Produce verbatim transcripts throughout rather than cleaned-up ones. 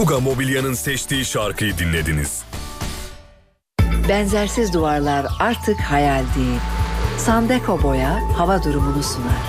Uga Mobilya'nın seçtiği şarkıyı dinlediniz. Benzersiz duvarlar artık hayal değil. Sandeko Boya hava durumunu sunar.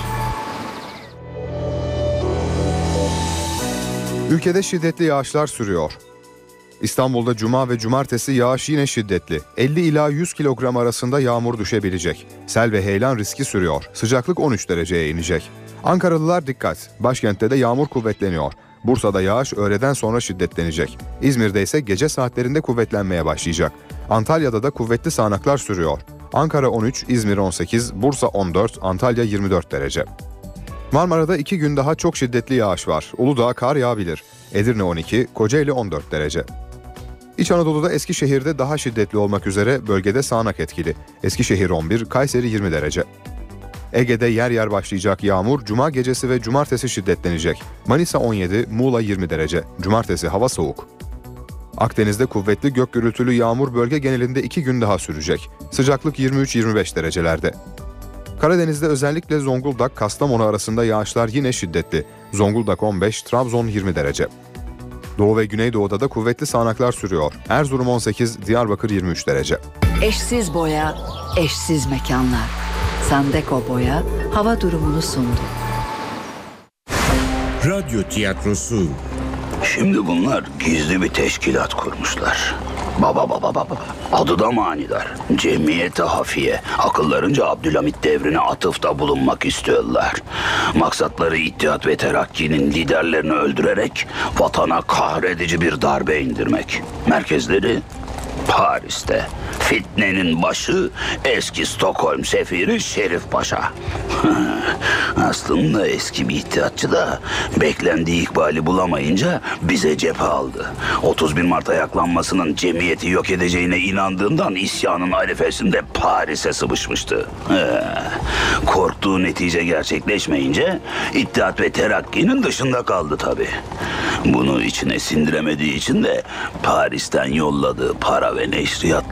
Ülkede şiddetli yağışlar sürüyor. İstanbul'da cuma ve cumartesi yağış yine şiddetli. elli ila yüz kilogram arasında yağmur düşebilecek. Sel ve heyelan riski sürüyor. Sıcaklık on üç dereceye inecek. Ankaralılar dikkat. Başkentte de yağmur kuvvetleniyor. Bursa'da yağış öğleden sonra şiddetlenecek. İzmir'de ise gece saatlerinde kuvvetlenmeye başlayacak. Antalya'da da kuvvetli sağanaklar sürüyor. Ankara on üç, İzmir on sekiz, Bursa on dört, Antalya yirmi dört derece. Marmara'da iki gün daha çok şiddetli yağış var. Uludağ kar yağabilir. Edirne on iki, Kocaeli on dört derece. İç Anadolu'da Eskişehir'de daha şiddetli olmak üzere bölgede sağanak etkili. Eskişehir on bir, Kayseri yirmi derece. Ege'de yer yer başlayacak yağmur, cuma gecesi ve cumartesi şiddetlenecek. Manisa on yedi, Muğla yirmi derece. Cumartesi hava soğuk. Akdeniz'de kuvvetli gök gürültülü yağmur bölge genelinde iki gün daha sürecek. Sıcaklık yirmi üç yirmi beş derecelerde. Karadeniz'de özellikle Zonguldak, Kastamonu arasında yağışlar yine şiddetli. Zonguldak on beş, Trabzon yirmi derece. Doğu ve Güneydoğu'da da kuvvetli sağanaklar sürüyor. Erzurum on sekiz, Diyarbakır yirmi üç derece. Eşsiz boya, eşsiz mekanlar. Sandeko Boya hava durumunu sundu. Radyo tiyatrosu. Şimdi bunlar gizli bir teşkilat kurmuşlar. Baba baba baba. Adı da manidar. Cemiyeti Hafiye. Akıllarınca Abdülhamit devrine atıfta bulunmak istiyorlar. Maksatları İttihat ve Terakki'nin liderlerini öldürerek vatana kahredici bir darbe indirmek. Merkezleri Paris'te. Fitnenin başı eski Stockholm sefiri Şerif Paşa. Aslında eski bir iddiatçı da beklendiği ikbali bulamayınca bize cephe aldı. otuz bir Mart ayaklanmasının cemiyeti yok edeceğine inandığından isyanın arifesinde Paris'e sıvışmıştı. Ee, korktuğu netice gerçekleşmeyince İttihat ve Terakki'nin dışında kaldı tabii. Bunu içine sindiremediği için de Paris'ten yolladığı para ve neşriyat